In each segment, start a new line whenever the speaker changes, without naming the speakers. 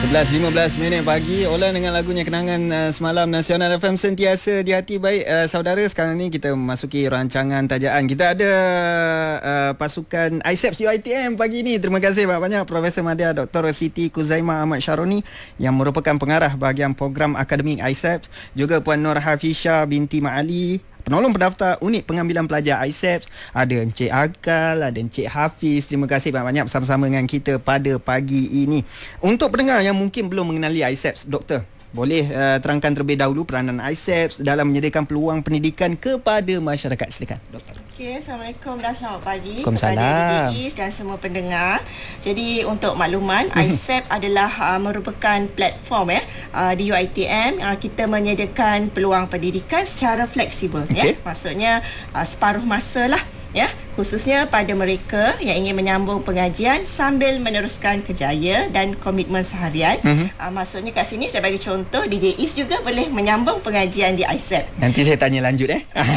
11.15 pagi. Olan dengan lagunya kenangan semalam. Nasional FM sentiasa di hati. Baik saudara, sekarang ni kita memasuki rancangan tajaan. Kita ada pasukan ISEPS UiTM pagi ni. Terima kasih banyak Profesor Madya Dr. Siti Khuzaimah Ahmad Syaroni yang merupakan pengarah bahagian program akademik ISEPS. Juga Puan Nur Hafizah binti Ma'ali, penolong pendaftar unit pengambilan pelajar ISEPS. Ada Encik Akal, ada Encik Hafiz. Terima kasih banyak-banyak bersama-sama dengan kita pada pagi ini. Untuk pendengar yang mungkin belum mengenali ISEPS, Doktor, boleh terangkan terlebih dahulu peranan ISEPS dalam menyediakan peluang pendidikan kepada masyarakat. Silakan, Doktor.
Okey, Assalamualaikum dan selamat pagi
kepada
DJIS dan semua pendengar. Jadi untuk makluman, ISEPS adalah merupakan platform di UiTM. Kita menyediakan peluang pendidikan secara fleksibel. Maksudnya separuh masa lah. Khususnya pada mereka yang ingin menyambung pengajian sambil meneruskan kerjaya dan komitmen seharian. Maksudnya kat sini saya bagi contoh, DJ Is juga boleh menyambung pengajian di ISEPS.
Nanti saya tanya lanjut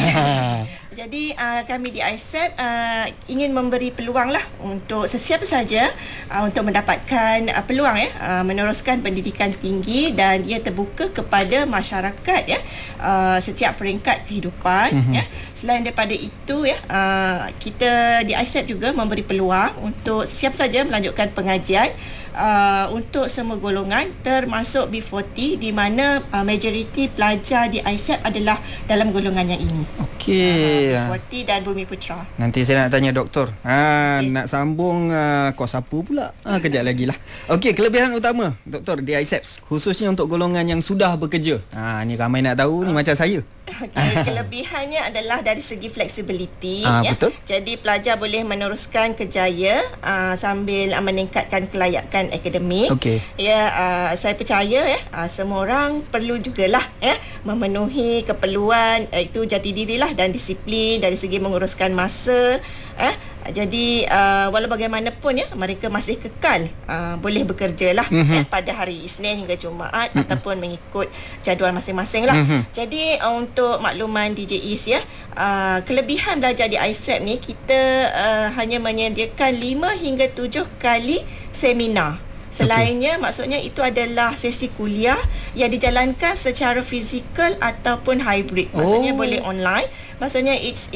Jadi kami di ISEPS ingin memberi peluang lah untuk sesiapa saja untuk mendapatkan peluang meneruskan pendidikan tinggi, dan ia terbuka kepada masyarakat setiap peringkat kehidupan. Selain daripada itu kita di ISEPS juga memberi peluang untuk sesiapa saja melanjutkan pengajian untuk semua golongan termasuk B40, di mana majoriti pelajar di ISEPS adalah dalam golongan yang ini.
Okey.
B40 dan Bumi Putra.
Nanti saya nak tanya doktor. Nak sambung kos apa pula? Kejap lagi lah. Okey, kelebihan utama doktor di ISEPS khususnya untuk golongan yang sudah bekerja. Ni ramai nak tahu ni macam saya.
Kelebihannya adalah dari segi flexibility.
Betul.
Jadi pelajar boleh meneruskan kerjaya sambil meningkatkan kelayakan akademik. Saya percaya semua orang perlu jugalah memenuhi keperluan itu jati dirilah dan disiplin dari segi menguruskan masa. Jadi walau bagaimanapun mereka masih kekal boleh bekerja lah pada hari Isnin hingga Jumaat ataupun mengikut jadual masing-masing lah. Jadi untuk makluman DJ Is kelebihan belajar di ISEPS ni, kita hanya menyediakan 5 hingga 7 kali seminar. Selainnya maksudnya itu adalah sesi kuliah yang dijalankan secara fizikal ataupun hybrid. Maksudnya boleh online. Maksudnya it's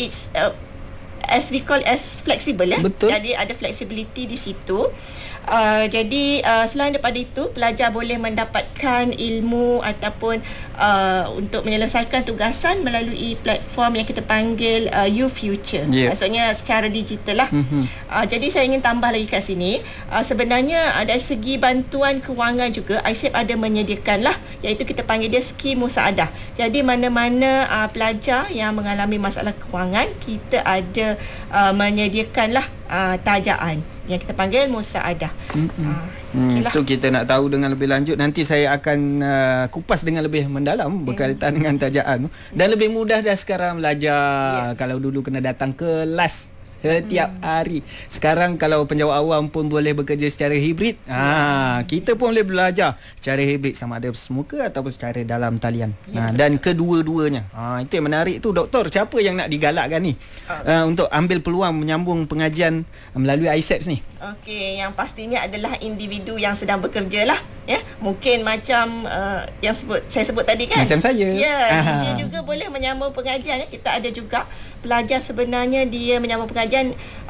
as we call as flexible
Betul.
Jadi ada flexibility di situ. Jadi selain daripada itu, pelajar boleh mendapatkan ilmu ataupun untuk menyelesaikan tugasan melalui platform yang kita panggil UFuture. Maksudnya secara digital lah. Jadi saya ingin tambah lagi kat sini, sebenarnya dari segi bantuan kewangan juga ISEPS ada menyediakan lah, iaitu kita panggil dia skim musaadah. Jadi mana-mana pelajar yang mengalami masalah kewangan, kita ada menyediakan lah tajaan yang kita panggil musaadah.
Itu kita nak tahu dengan lebih lanjut. Nanti saya akan kupas dengan lebih mendalam berkaitan dengan tajaan. Dan lebih mudah dah sekarang belajar. Kalau dulu kena datang kelas setiap hari, sekarang kalau penjawat awam pun boleh bekerja secara hibrid. Kita pun boleh belajar secara hibrid, sama ada semuka ataupun secara dalam talian. Dan kedua-duanya. Itu yang menarik tu, doktor. Siapa yang nak digalakkan ni untuk ambil peluang menyambung pengajian melalui ISEPS ni?
Okey, yang pastinya adalah individu yang sedang bekerja lah. Mungkin macam yang saya sebut tadi kan.
Macam saya.
Dia juga boleh menyambung pengajian. Kita ada juga pelajar sebenarnya dia menyambung pengajian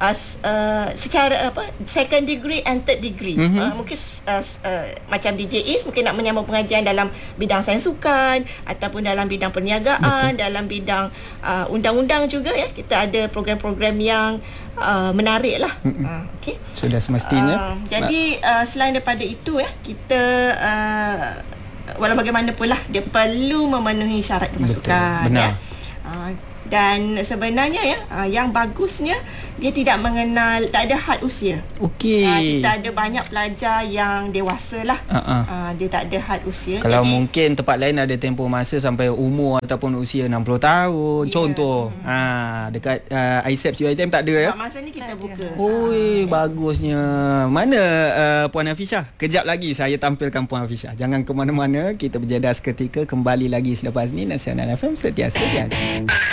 secara second degree and third degree. Mungkin macam DJ Is mungkin nak menyambung pengajian dalam bidang sains sukan ataupun dalam bidang perniagaan. Betul. Dalam bidang undang-undang juga kita ada program-program yang menarik lah. Okay.
Sudah semestinya.
Jadi selain daripada itu kita walau bagaimanapun lah, dia perlu memenuhi syarat kemasukan.
Benar.
Dan sebenarnya yang bagusnya dia tidak mengenal, tak ada had usia. Kita ada banyak pelajar yang dewasa lah. Dia tak ada had usia.
Kalau jadi, mungkin tempat lain ada tempoh masa sampai umur ataupun usia 60 tahun. Contoh dekat ISEPS UiTM tak ada
masa ni kita buka.
Bagusnya. Mana Puan Hafizah? Kejap lagi saya tampilkan Puan Hafizah. Jangan ke mana-mana. Kita berjeda seketika, kembali lagi selepas ni. Nasional FM sentiasa di hati.